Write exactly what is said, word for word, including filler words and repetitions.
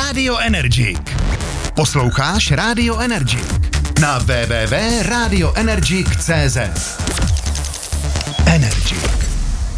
Radio Energy. Posloucháš Radio Energy na w w w tečka radio energy tečka c z. Energy.